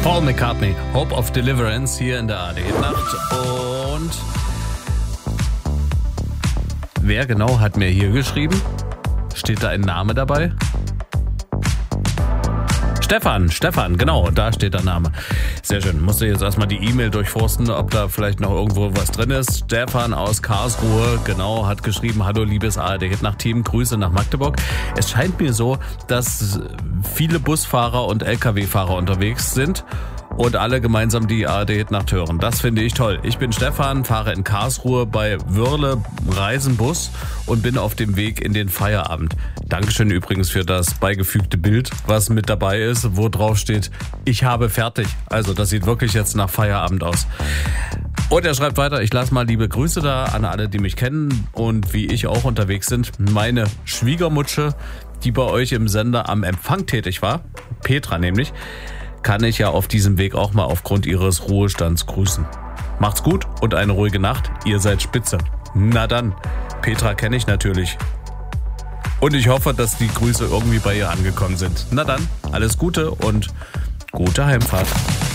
Paul McCartney, Hope of Deliverance hier in der ARD-Nacht. Und wer genau hat mir hier geschrieben? Steht da ein Name dabei? Stefan, genau, da steht der Name. Sehr schön. Musste jetzt erstmal die E-Mail durchforsten, ob da vielleicht noch irgendwo was drin ist. Stefan aus Karlsruhe, genau, hat geschrieben: Hallo liebes ARD-Nacht-Team, Grüße nach Magdeburg. Es scheint mir so, dass viele Busfahrer und LKW-Fahrer unterwegs sind und alle gemeinsam die ARD-Nacht hören. Das finde ich toll. Ich bin Stefan, fahre in Karlsruhe bei Wörle Reisenbus und bin auf dem Weg in den Feierabend. Dankeschön übrigens für das beigefügte Bild, was mit dabei ist, wo drauf steht: Ich habe fertig. Also das sieht wirklich jetzt nach Feierabend aus. Und er schreibt weiter: Ich lasse mal liebe Grüße da an alle, die mich kennen und wie ich auch unterwegs sind. Meine Schwiegermutsche, die bei euch im Sender am Empfang tätig war, Petra nämlich, kann ich ja auf diesem Weg auch mal aufgrund ihres Ruhestands grüßen. Macht's gut und eine ruhige Nacht. Ihr seid spitze. Na dann, Petra kenne ich natürlich. Und ich hoffe, dass die Grüße irgendwie bei ihr angekommen sind. Na dann, alles Gute und gute Heimfahrt.